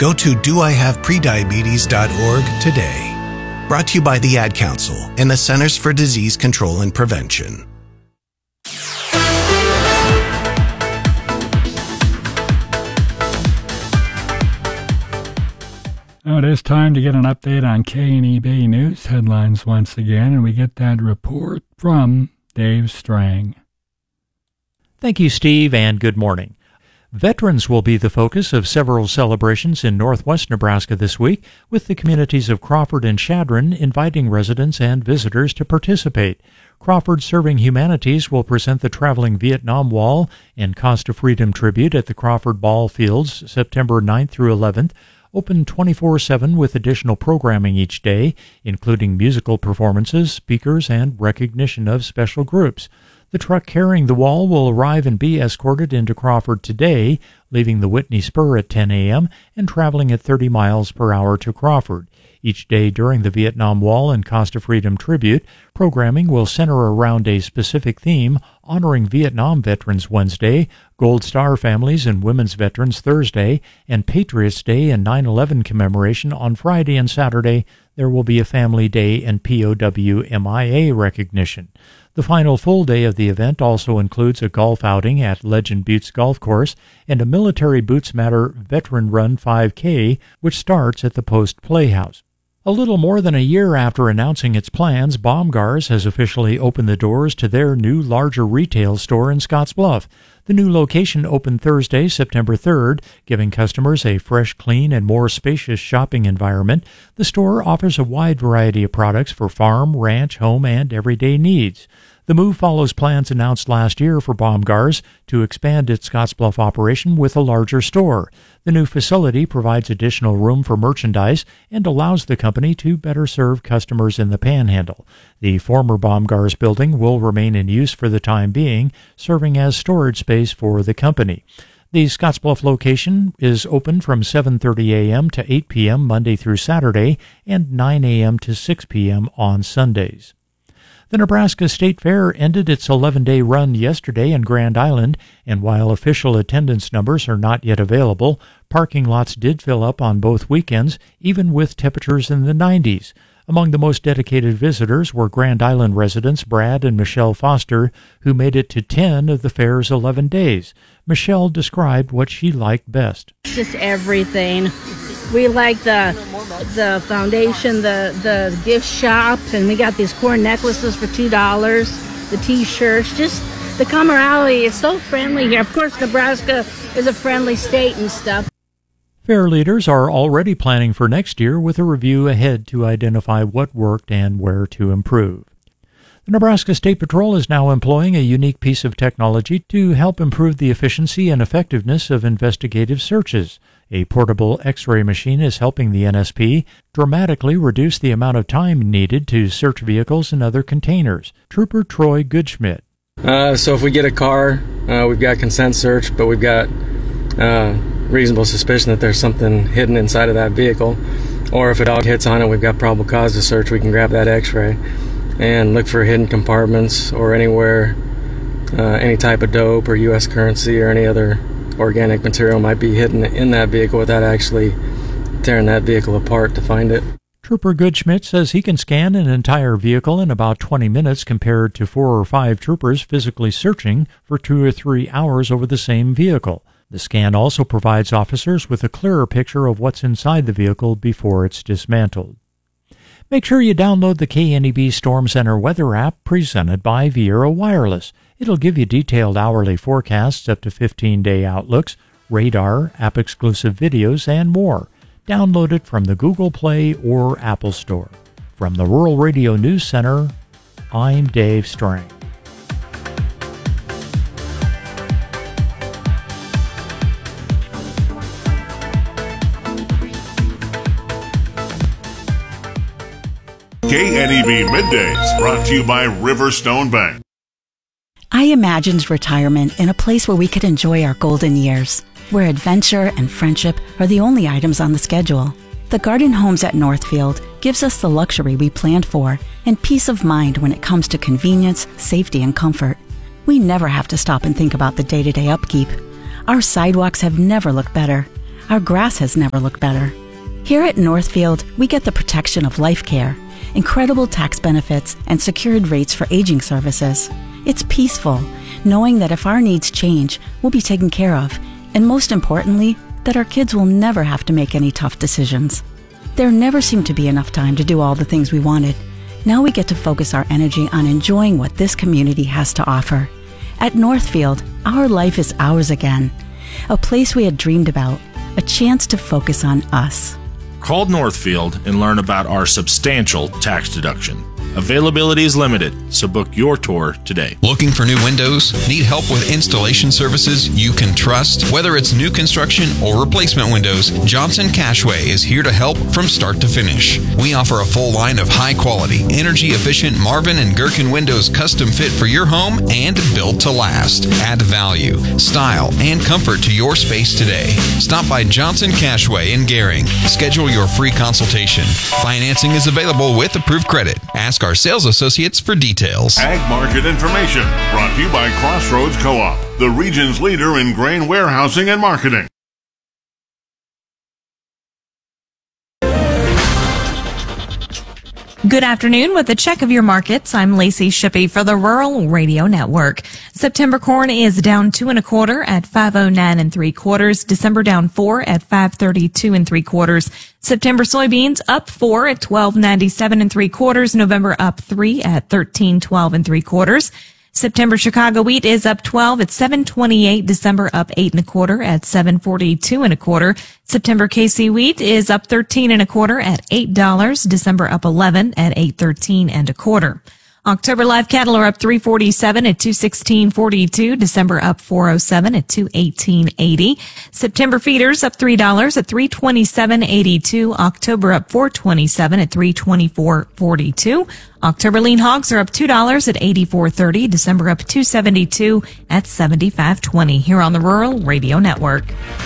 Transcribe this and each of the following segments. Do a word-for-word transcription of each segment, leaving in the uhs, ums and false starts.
Go to do I have prediabetes dot org today. Brought to you by the Ad Council and the Centers for Disease Control and Prevention. Now it is time to get an update on K N E B News headlines once again, and we get that report from Dave Strang. Thank you, Steve, and good morning. Veterans will be the focus of several celebrations in northwest Nebraska this week, with the communities of Crawford and Chadron inviting residents and visitors to participate. Crawford Serving Humanities will present the Traveling Vietnam Wall and Cost of Freedom tribute at the Crawford Ball Fields September ninth through eleventh. Open twenty-four seven with additional programming each day, including musical performances, speakers, and recognition of special groups. The truck carrying the wall will arrive and be escorted into Crawford today, leaving the Whitney Spur at ten a.m. and traveling at thirty miles per hour to Crawford. Each day during the Vietnam Wall and Cost of Freedom tribute, programming will center around a specific theme, honoring Vietnam Veterans Wednesday, Gold Star Families and Women's Veterans Thursday, and Patriots Day and nine eleven commemoration on Friday and Saturday. There will be a Family Day and P O W M I A recognition. The final full day of the event also includes a golf outing at Legend Buttes Golf Course and a Military Boots Matter Veteran Run five K, which starts at the Post Playhouse. A little more than a year after announcing its plans, Baumgars has officially opened the doors to their new, larger retail store in Scottsbluff. The new location opened Thursday, September third, giving customers a fresh, clean, and more spacious shopping environment. The store offers a wide variety of products for farm, ranch, home, and everyday needs. The move follows plans announced last year for Baumgars to expand its Scottsbluff operation with a larger store. The new facility provides additional room for merchandise and allows the company to better serve customers in the Panhandle. The former Baumgars building will remain in use for the time being, serving as storage space for the company. The Scottsbluff location is open from seven thirty a.m. to eight p.m. Monday through Saturday and nine a.m. to six p.m. on Sundays. The Nebraska State Fair ended its eleven-day run yesterday in Grand Island, and while official attendance numbers are not yet available, parking lots did fill up on both weekends, even with temperatures in the nineties. Among the most dedicated visitors were Grand Island residents Brad and Michelle Foster, who made it to ten of the fair's eleven days. Michelle described what she liked best. Just everything. We like the the foundation, the, the gift shop, and we got these corn necklaces for two dollars, the T-shirts, just the camaraderie. It's so friendly here. Of course, Nebraska is a friendly state and stuff. Fair leaders are already planning for next year with a review ahead to identify what worked and where to improve. The Nebraska State Patrol is now employing a unique piece of technology to help improve the efficiency and effectiveness of investigative searches. A portable X-ray machine is helping the N S P dramatically reduce the amount of time needed to search vehicles and other containers. Trooper Troy Goodschmidt. Uh, so if we get a car, uh, we've got consent search, but we've got uh, reasonable suspicion that there's something hidden inside of that vehicle. Or if a dog hits on it, we've got probable cause to search, we can grab that X-ray and look for hidden compartments or anywhere uh, any type of dope or U S currency or any other organic material might be hidden in that vehicle without actually tearing that vehicle apart to find it. Trooper Goodschmidt says he can scan an entire vehicle in about twenty minutes compared to four or five troopers physically searching for two or three hours over the same vehicle. The scan also provides officers with a clearer picture of what's inside the vehicle before it's dismantled. Make sure you download the K N E B Storm Center weather app presented by Viera Wireless. It'll give you detailed hourly forecasts, up to fifteen-day outlooks, radar, app-exclusive videos, and more. Download it from the Google Play or Apple Store. From the Rural Radio News Center, I'm Dave Strang. K N E B Middays, brought to you by Riverstone Bank. I imagined retirement in a place where we could enjoy our golden years, where adventure and friendship are the only items on the schedule. The Garden Homes at Northfield gives us the luxury we planned for and peace of mind when it comes to convenience, safety, and comfort. We never have to stop and think about the day-to-day upkeep. Our sidewalks have never looked better. Our grass has never looked better. Here at Northfield, we get the protection of life care, incredible tax benefits, and secured rates for aging services. It's peaceful, knowing that if our needs change, we'll be taken care of, and most importantly, that our kids will never have to make any tough decisions. There never seemed to be enough time to do all the things we wanted. Now we get to focus our energy on enjoying what this community has to offer. At Northfield, our life is ours again. A place we had dreamed about, a chance to focus on us. Call Northfield and learn about our substantial tax deduction. Availability is limited, so book your tour today. Looking for new windows? Need help with installation services you can trust? Whether it's new construction or replacement windows, Johnson Cashway is here to help from start to finish. We offer a full line of high-quality, energy-efficient Marvin and Gherkin windows custom fit for your home and built to last. Add value, style, and comfort to your space today. Stop by Johnson Cashway in Gehring. Schedule your free consultation. Financing is available with approved credit. Ask our sales associates for details. Ag Market Information, brought to you by Crossroads Co-op, the region's leader in grain warehousing and marketing. Good afternoon. With a check of your markets, I'm Lacey Shippey for the Rural Radio Network. September corn is down two and a quarter at five oh nine and three quarters. December down four at five thirty-two and three quarters. September soybeans up four at twelve ninety-seven and three quarters. November up three at thirteen twelve and three quarters. September Chicago wheat is up twelve at seven twenty-eight. December up eight and a quarter at seven forty-two and a quarter. September K C wheat is up thirteen and a quarter at eight dollars. December up eleven at eight thirteen and a quarter. October live cattle are up three forty-seven at two sixteen forty-two. December up four oh seven at two eighteen eighty. September feeders up three dollars at three twenty-seven eighty-two. October up four twenty-seven at three twenty-four forty-two. October lean hogs are up two dollars at eighty-four thirty. December up two seventy-two at seventy-five twenty. Here on the Rural Radio Network.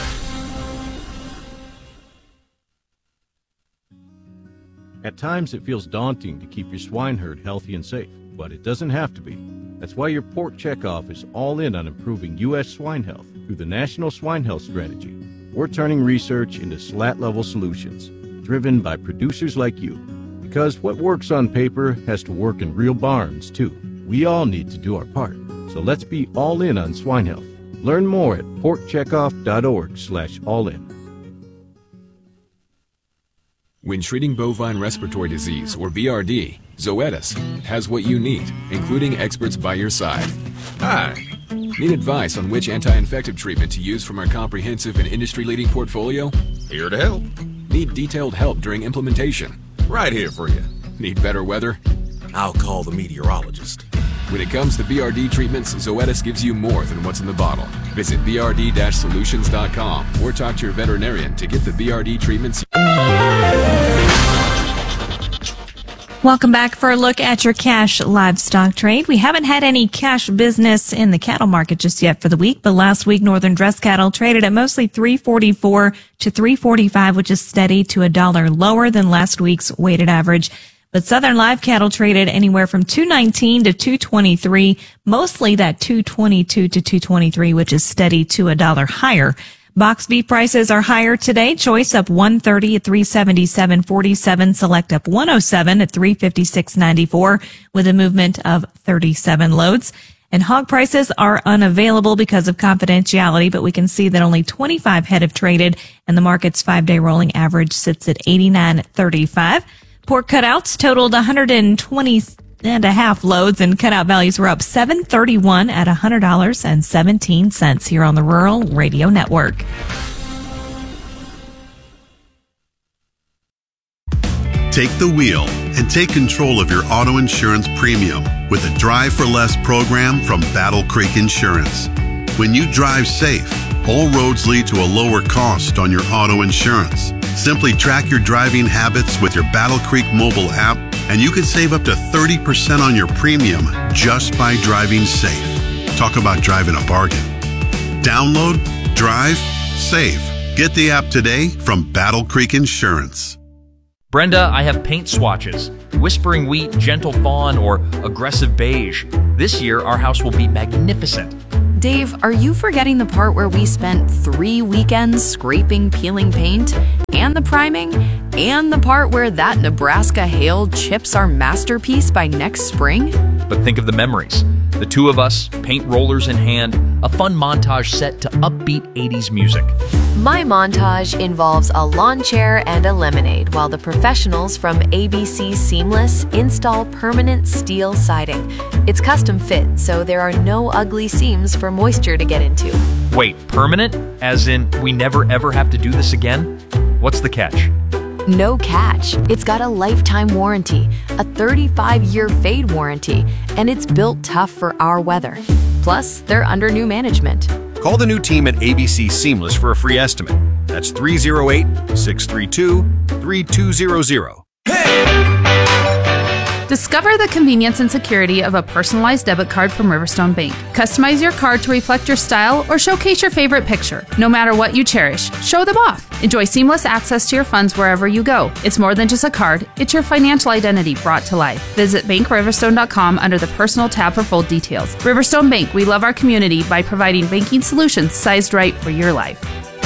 At times it feels daunting to keep your swine herd healthy and safe, but it doesn't have to be. That's why your Pork Checkoff is all in on improving U S swine health through the National Swine Health Strategy. We're turning research into slat-level solutions, driven by producers like you. Because what works on paper has to work in real barns, too. We all need to do our part. So let's be all in on swine health. Learn more at pork checkoff dot org slash all in. When treating bovine respiratory disease, or B R D, Zoetis has what you need, including experts by your side. Hi. Need advice on which anti-infective treatment to use from our comprehensive and industry-leading portfolio? Here to help. Need detailed help during implementation? Right here for you. Need better weather? I'll call the meteorologist. When it comes to B R D treatments, Zoetis gives you more than what's in the bottle. Visit b r d dash solutions dot com or talk to your veterinarian to get the B R D treatments. Welcome back for a look at your cash livestock trade. We haven't had any cash business in the cattle market just yet for the week, but last week northern dress cattle traded at mostly three forty-four to three forty-five, which is steady to a dollar lower than last week's weighted average. But southern live cattle traded anywhere from two nineteen to two twenty-three, mostly that two twenty-two to two twenty-three, which is steady to a dollar higher. Box beef prices are higher today. Choice up one thirty at three seventy-seven forty-seven. Select up one oh seven at three fifty-six ninety-four with a movement of thirty-seven loads. And hog prices are unavailable because of confidentiality, but we can see that only twenty-five head have traded, and the market's five-day rolling average sits at eighty-nine thirty-five. Pork cutouts totaled one hundred twenty and a half loads, and cutout values were up seven thirty-one at one hundred dollars and seventeen cents here on the Rural Radio Network. Take the wheel and take control of your auto insurance premium with a Drive for Less program from Battle Creek Insurance. When you drive safe, all roads lead to a lower cost on your auto insurance. Simply track your driving habits with your Battle Creek mobile app, and you can save up to thirty percent on your premium just by driving safe. Talk about driving a bargain. Download, drive, save. Get the app today from Battle Creek Insurance. Brenda, I have paint swatches. Whispering Wheat, Gentle Fawn, or Aggressive Beige. This year, our house will be magnificent. Dave, are you forgetting the part where we spent three weekends scraping, peeling paint, and the priming, and the part where that Nebraska hail chips our masterpiece by next spring? But think of the memories. The two of us, paint rollers in hand, a fun montage set to upbeat eighties music. My montage involves a lawn chair and a lemonade while the professionals from A B C Seamless install permanent steel siding. It's custom fit, so there are no ugly seams for moisture to get into. Wait, permanent? As in, we never ever have to do this again? What's the catch? No catch. It's got a lifetime warranty, a thirty-five year fade warranty, and it's built tough for our weather. Plus, they're under new management. Call the new team at A B C Seamless for a free estimate. That's three oh eight, six three two, three two zero zero. Discover the convenience and security of a personalized debit card from Riverstone Bank. Customize your card to reflect your style or showcase your favorite picture. No matter what you cherish, show them off. Enjoy seamless access to your funds wherever you go. It's more than just a card, it's your financial identity brought to life. Visit bank riverstone dot com under the personal tab for full details. Riverstone Bank, we love our community by providing banking solutions sized right for your life.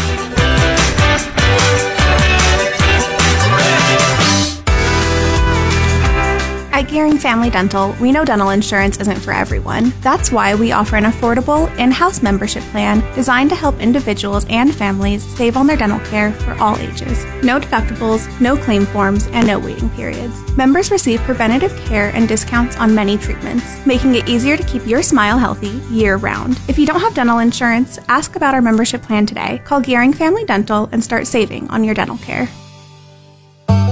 At Gearing Family Dental, we know dental insurance isn't for everyone. That's why we offer an affordable in-house membership plan designed to help individuals and families save on their dental care for all ages. No deductibles, no claim forms, and no waiting periods. Members receive preventative care and discounts on many treatments, making it easier to keep your smile healthy year-round. If you don't have dental insurance, ask about our membership plan today. Call Gearing Family Dental and start saving on your dental care.